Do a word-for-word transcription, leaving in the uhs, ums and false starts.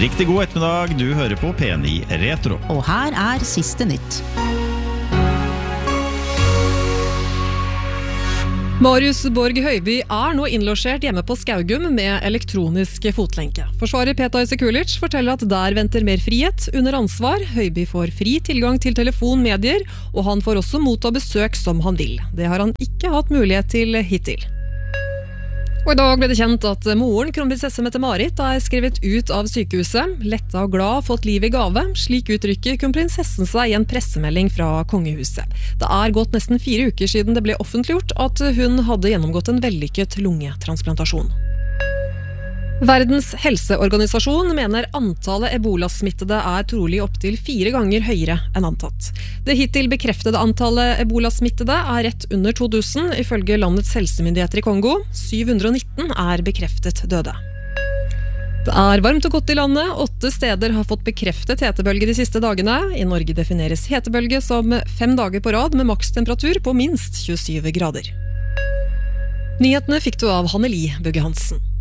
Riktig god ettermiddag, du hører på P ni Retro. Og her er siste nytt. Marius Borg Høiby er nå innlosjert hjemme på Skaugum med elektronisk fotlenke. Forsvarer Petar Sekulic forteller at der venter mer frihet under ansvar. Høiby får fri tilgang til telefon, medier, og han får også motta besøk som han vil. Det har han ikke hatt mulighet til hittil. Og i dag ble det kjent at moren, kronprinsesse Mette-Marit, er skrevet ut av sykehuset. Letta og glad, fått liv i gave. Slik uttrykker kronprinsessen seg i en pressemelding fra kongehuset. Det er gått nesten fire uker siden det ble offentliggjort at hun hadde gjennomgått en vellykket lungetransplantasjon. Verdens helseorganisasjon mener antallet ebolasmittede er trolig opp til fire ganger høyere enn antatt. Det hittil bekreftede antallet ebolasmittede er rett under to tusen, ifølge landets helsemyndigheter i Kongo. syv hundre og nitten er bekreftet døde. Det er varmt og godt i landet. Åtte steder har fått bekreftet hetebølge de siste dagene. I Norge defineres hetebølge som fem dager på rad med makstemperatur på minst tjuesyv grader. Nyhetene fikk du av Hanneli Bugge Hansen.